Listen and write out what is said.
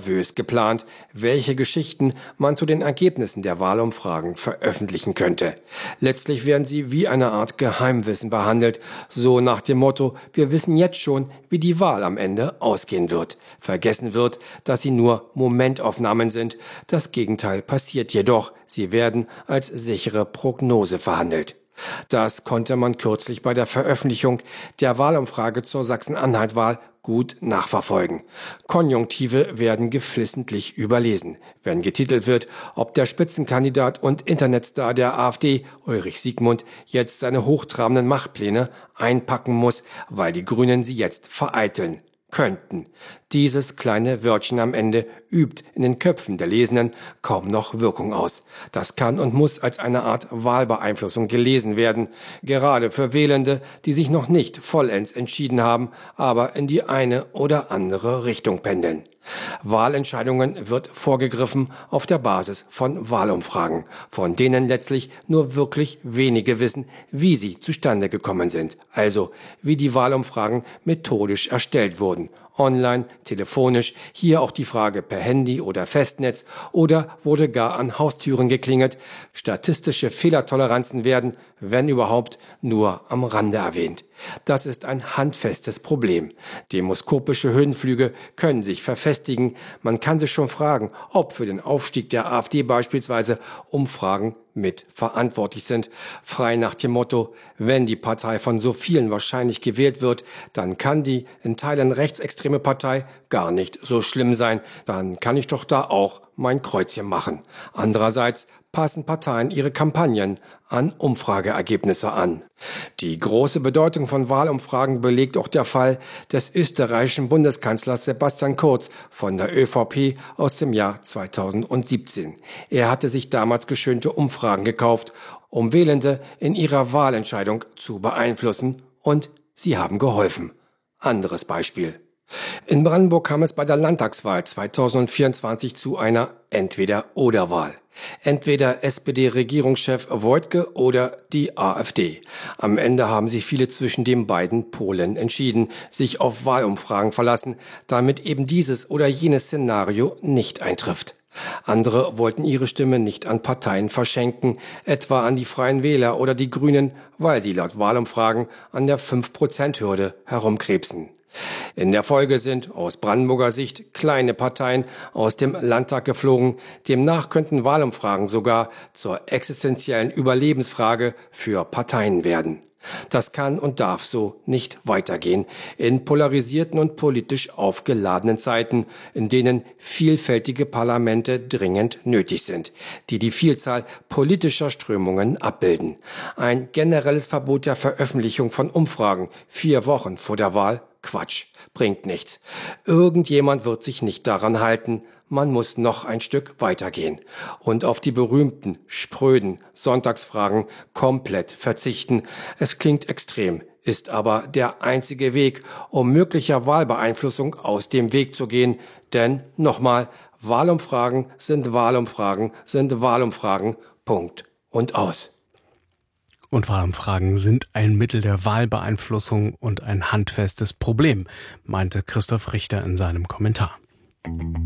nervös geplant, welche Geschichten man zu den Ergebnissen der Wahlumfragen veröffentlichen könnte. Letztlich werden sie wie eine Art Geheimwissen behandelt, so nach dem Motto, wir wissen jetzt schon, wie die Wahl am Ende ausgehen wird. Vergessen wird, dass sie nur Momentaufnahmen sind. Das Gegenteil passiert jedoch. Sie werden als sichere Prognose verhandelt. Das konnte man kürzlich bei der Veröffentlichung der Wahlumfrage zur Sachsen-Anhalt-Wahl gut nachverfolgen. Konjunktive werden geflissentlich überlesen, wenn getitelt wird, ob der Spitzenkandidat und Internetstar der AfD, Ulrich Siegmund, jetzt seine hochtrabenden Machtpläne einpacken muss, weil die Grünen sie jetzt vereiteln könnten. Dieses kleine Wörtchen am Ende übt in den Köpfen der Lesenden kaum noch Wirkung aus. Das kann und muss als eine Art Wahlbeeinflussung gelesen werden, gerade für Wählende, die sich noch nicht vollends entschieden haben, aber in die eine oder andere Richtung pendeln. Wahlentscheidungen wird vorgegriffen auf der Basis von Wahlumfragen, von denen letztlich nur wirklich wenige wissen, wie sie zustande gekommen sind, also wie die Wahlumfragen methodisch erstellt wurden. Online, telefonisch, hier auch die Frage per Handy oder Festnetz oder wurde gar an Haustüren geklingelt. Statistische Fehlertoleranzen werden, wenn überhaupt, nur am Rande erwähnt. Das ist ein handfestes Problem. Demoskopische Höhenflüge können sich verfestigen. Man kann sich schon fragen, ob für den Aufstieg der AfD beispielsweise Umfragen mit verantwortlich sind. Frei nach dem Motto, wenn die Partei von so vielen wahrscheinlich gewählt wird, dann kann die in Teilen rechtsextreme Partei gar nicht so schlimm sein. Dann kann ich doch da auch mein Kreuzchen machen. Andererseits passen Parteien ihre Kampagnen an Umfrageergebnisse an. Die große Bedeutung von Wahlumfragen belegt auch der Fall des österreichischen Bundeskanzlers Sebastian Kurz von der ÖVP aus dem Jahr 2017. Er hatte sich damals geschönte Umfragen gekauft, um Wählende in ihrer Wahlentscheidung zu beeinflussen, und sie haben geholfen. Anderes Beispiel. In Brandenburg kam es bei der Landtagswahl 2024 zu einer Entweder-oder-Wahl. Entweder SPD-Regierungschef Wojtke oder die AfD. Am Ende haben sich viele zwischen den beiden Polen entschieden, sich auf Wahlumfragen verlassen, damit eben dieses oder jenes Szenario nicht eintrifft. Andere wollten ihre Stimme nicht an Parteien verschenken, etwa an die Freien Wähler oder die Grünen, weil sie laut Wahlumfragen an der 5%-Hürde herumkrebsen. In der Folge sind aus Brandenburger Sicht kleine Parteien aus dem Landtag geflogen. Demnach könnten Wahlumfragen sogar zur existenziellen Überlebensfrage für Parteien werden. Das kann und darf so nicht weitergehen. In polarisierten und politisch aufgeladenen Zeiten, in denen vielfältige Parlamente dringend nötig sind, die die Vielzahl politischer Strömungen abbilden. Ein generelles Verbot der Veröffentlichung von Umfragen 4 Wochen vor der Wahl? Quatsch, bringt nichts. Irgendjemand wird sich nicht daran halten. Man muss noch ein Stück weitergehen und auf die berühmten, spröden Sonntagsfragen komplett verzichten. Es klingt extrem, ist aber der einzige Weg, um möglicher Wahlbeeinflussung aus dem Weg zu gehen. Denn, nochmal, Wahlumfragen sind Wahlumfragen sind Wahlumfragen. Punkt und aus. Und Wahlumfragen sind ein Mittel der Wahlbeeinflussung und ein handfestes Problem, meinte Christoph Richter in seinem Kommentar.